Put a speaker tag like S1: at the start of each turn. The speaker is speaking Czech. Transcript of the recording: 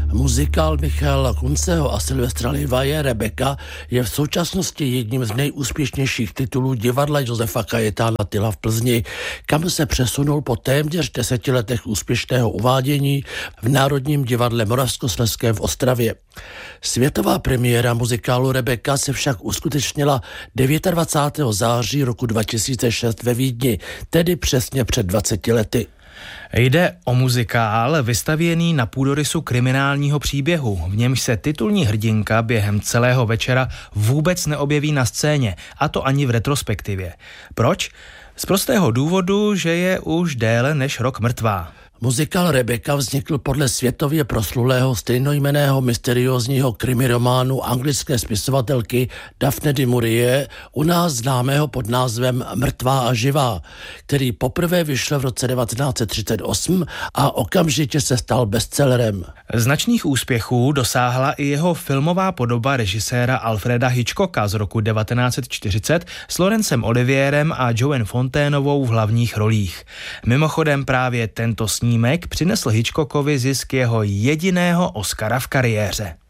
S1: Muzikál Michaela Kunceho a Silvestra Livaje Rebecca je v současnosti jedním z nejúspěšnějších titulů divadla Josefa Kajetána Tyla v Plzni, kam se přesunul po téměř 10 letech úspěšného uvádění v Národním divadle Moravskoslezském v Ostravě. Světová premiéra muzikálu Rebecca se však uskutečnila 29. září roku 2006 ve Vídni, tedy přesně před 20 lety.
S2: Jde o muzikál vystavěný na půdorysu kriminálního příběhu, v němž se titulní hrdinka během celého večera vůbec neobjeví na scéně, a to ani v retrospektivě. Proč? Z prostého důvodu, že je už déle než rok mrtvá.
S1: Muzikál Rebecca vznikl podle světově proslulého stejnojmenného mysteriózního krimirománu anglické spisovatelky Daphne du Maurier, u nás známého pod názvem Mrtvá a živá, který poprvé vyšel v roce 1938 a okamžitě se stal bestsellerem.
S2: Značných úspěchů dosáhla i jeho filmová podoba režiséra Alfreda Hitchcocka z roku 1940 s Laurencem Olivierem a Joan Fontainovou v hlavních rolích. Mimochodem právě tento snímek přinesl Hitchcockovi zisk jeho jediného Oscara v kariéře.